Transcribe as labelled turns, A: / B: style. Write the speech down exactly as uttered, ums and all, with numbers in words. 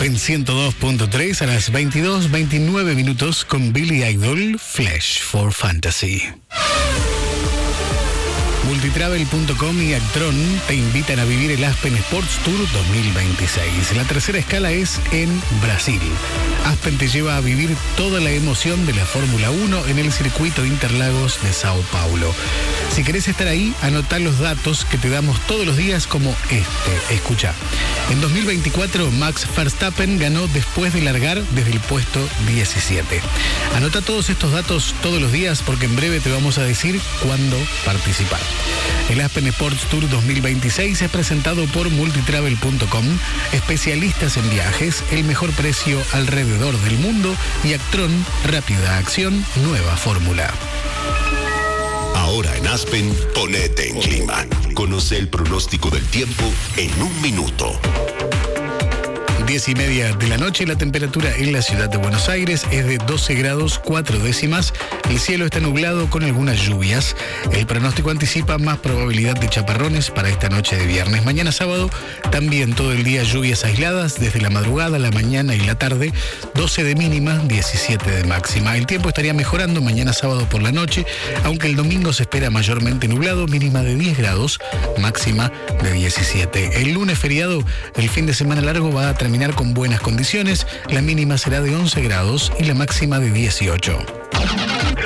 A: Aspen ciento dos punto tres a las veintidós veintinueve minutos con Billy Idol, Flash for Fantasy. Multitravel punto com y Actron te invitan a vivir el Aspen Sports Tour dos mil veintiséis. La tercera escala es en Brasil. Aspen te lleva a vivir toda la emoción de la Fórmula uno en el circuito Interlagos de Sao Paulo. Si querés estar ahí, anotá los datos que te damos todos los días como este. Escucha. En dos mil veinticuatro, Max Verstappen ganó después de largar desde el puesto diecisiete. Anota todos estos datos todos los días porque en breve te vamos a decir cuándo participar. El Aspen Sports Tour dos mil veintiséis es presentado por Multitravel punto com, especialistas en viajes, el mejor precio alrededor del mundo y Actron, rápida acción, nueva fórmula.
B: Ahora en Aspen, ponete en clima. Conoce el pronóstico del tiempo en un minuto.
A: Diez y media de la noche, la temperatura en la ciudad de Buenos Aires es de doce grados cuatro décimas. El cielo está nublado con algunas lluvias. El pronóstico anticipa más probabilidad de chaparrones para esta noche de viernes. Mañana sábado, también todo el día lluvias aisladas desde la madrugada, la mañana y la tarde. doce de mínima, diecisiete de máxima. El tiempo estaría mejorando mañana sábado por la noche, aunque el domingo se espera mayormente nublado, mínima de diez grados, máxima de diecisiete. El lunes feriado, el fin de semana largo va a terminar con buenas condiciones, la mínima será de once grados y la máxima de dieciocho.